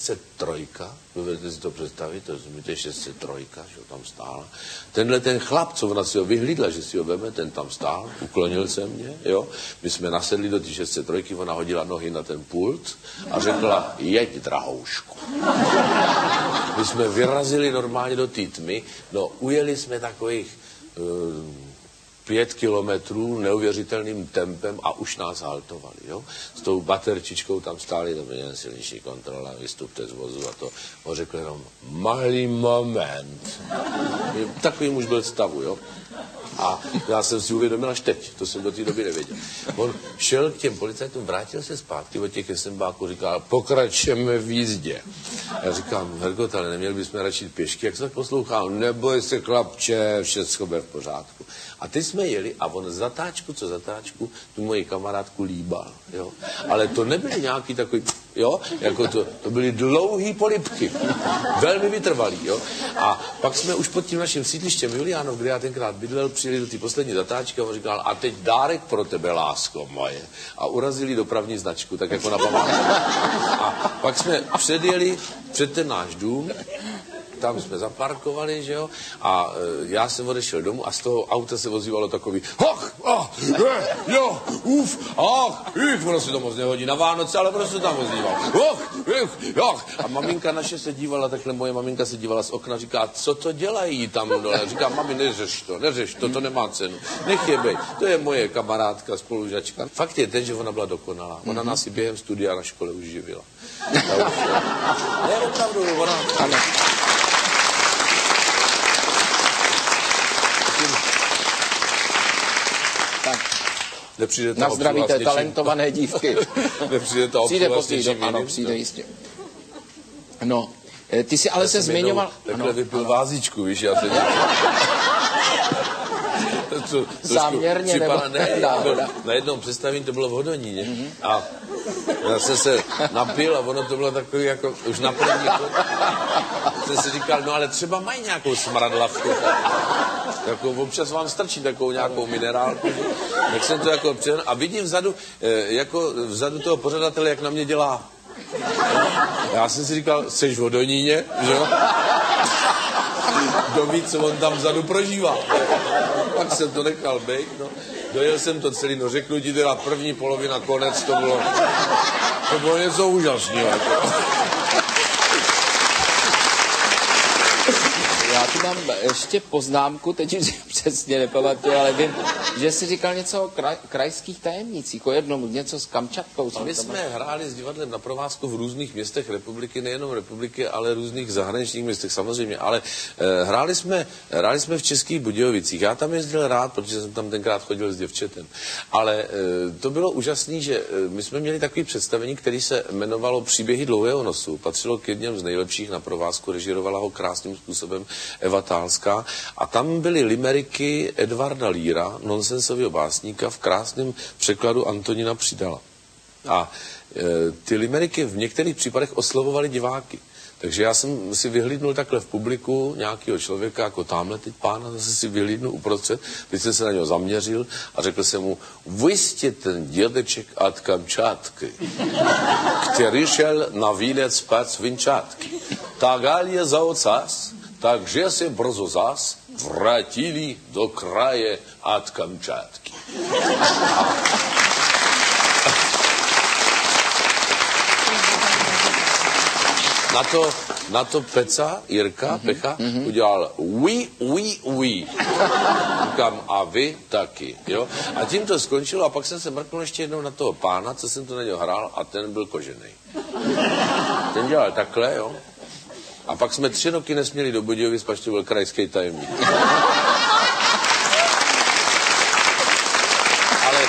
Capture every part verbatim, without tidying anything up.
šest set tři, dovedete si to představit, to je šest set tři, že tam stála. Tenhle ten chlap, co ona si ho vyhlídla, že si ho veme, ten tam stál, uklonil se mě, jo. My jsme nasedli do té šest set tři, ona hodila nohy na ten pult a řekla, jeď, drahoušku. My jsme vyrazili normálně do té tmy, no ujeli jsme takových uh, pět kilometrů neuvěřitelným tempem a už nás haltovali, jo. S tou baterčičkou tam stáli, to byla silnější kontrola, vystupte z vozu a to. On řekl jenom, malý moment. Takový muž byl stavu, jo. A já jsem si uvědomil až teď, to jsem do té doby nevěděl. On šel k těm policajtům, vrátil se zpátky od těch esembáků, říkal, pokračujeme v jízdě. Já říkám, Hergot, ale neměli bychom radši pěšky, jak se tak poslouchal, neboj se, chlapče, všechno bude v pořádku. A teď jsme jeli a on zatáčku, co zatáčku, tu moji kamarádku líbal, jo. Ale to nebyly nějaký takový, jo, jako to, to byly dlouhý polibky, velmi vytrvalý, jo. A pak jsme už pod tím naším sídlištěm Juliánov, kde já tenkrát bydlel, přijeli do té poslední zatáčky a on říkal, a teď dárek pro tebe, lásko moje. A urazili dopravní značku, tak jako na památku. A pak jsme předjeli před ten náš dům, tam jsme zaparkovali, že jo, a e, já jsem odešel domů a z toho auta se ozývalo takový hoch, oh, je, jo, uf, ach, ich, ono se to moc nehodí na Vánoce, ale ono se tam ozývalo, hoch, ich, joch. A maminka naše se dívala, takhle moje maminka se dívala z okna, říká, co to dělají tam dole? Říká, mami, neřeš to, neřeš to, to nemá cenu, nech je bej, to je moje kamarádka, spolužačka. Fakt je ten, že ona byla dokonalá, ona nás i během studia na škole už živila. Ne, opravdu, ona, ano. Na zdraví té talentované dívky. Nepřijde to přijde později, ano, přijde jistě. No, ty si ale se zmiňoval... Takhle vypil vázičku, víš, já se to, záměrně nebo... Ne, na jednom představení to bylo v Hodoníně. Mm-hmm. A já jsem se napil a ono to bylo takový jako už na první. Jsem si říkal, no ale třeba mají nějakou smradlavku. Jako občas vám strčí takovou nějakou minerálku. Tak jsem to jako přehnal. A vidím vzadu, jako vzadu toho pořadatele, jak na mě dělá. Já jsem si říkal, seš v Hodoníně, že jo? Kdo ví, co on tam vzadu prožívá. Pak jsem to nechal bejt, no. Dojel jsem to celý, no řeknu ti teda první polovina, konec, to bylo, to bylo něco úžasného. Já tu mám ještě poznámku, teď už přesně nepamatuju, ale vím, že jsi říkal něco o kraj, krajských tajemnicích, o jednom, něco s Kamčatkou. My jsme hráli s divadlem na provázku v různých městech republiky, nejenom republiky, ale různých zahraničních městech samozřejmě, ale eh, hráli, jsme, hráli jsme v Českých Budějovicích. Já tam jezdil rád, protože jsem tam tenkrát chodil s děvčetem. Ale eh, to bylo úžasné, že eh, my jsme měli takové představení, které se jmenovalo Příběhy dlouhého nosu. Patřilo k jedním z nejlepších na provázku, režírovala ho krásným způsobem Eva Tálská. A tam byly limeriky Edvarda Líra, nonsensového básníka, v krásném překladu Antonína Přidala. A e, ty limeriky v některých případech oslovovaly diváky. Takže já jsem si vyhlídnul takhle v publiku nějakého člověka, jako tamhle teď pána, zase si vyhlídnul uprostřed, teď jsem se na něho zaměřil a řekl jsem mu, vy jste ten dědeček od Kamčatky, který šel na výlet spát z Vinčatky. Tak je za ocas, takže se brzo zas vrátili do kraje od Kamčatky. Na to, na to Peca, Jirka, mm-hmm, Pecha, mm-hmm. udělal oui, oui, oui. Říkám, a vy taky, jo. A tím to skončilo a pak jsem se mrknul ještě jednou na toho pána, co jsem tu na něho hrál, a ten byl kožený. Ten dělal takhle, jo. A pak jsme tři roky nesměli do Budějovic, pač to byl krajský tajemník. Ale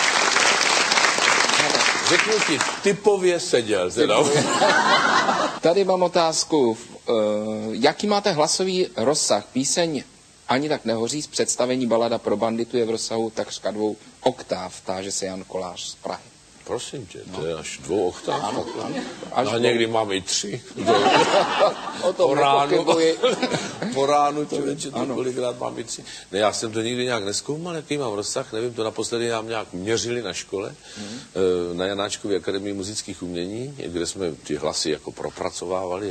řeknu ti, typově seděl. Typově. Tady mám otázku. Jaký máte hlasový rozsah? Píseň Ani tak nehoří z představení Balada pro banditu je v rozsahu takřka dvou oktáv, táže se Jan Kolář z Prahy. Prosím tě, to je až dvou oktáv. Ano, ano. Až a někdy mám i tři. O tom po ránu, po ránu člověče, to kolikrát mám i tři. Ne, já jsem to nikdy nějak nezkoumal, jaký mám rozsah, nevím, to naposledy nám nějak měřili na škole, mm. na Janáčkově akademii muzických umění, kde jsme ty hlasy jako propracovávali.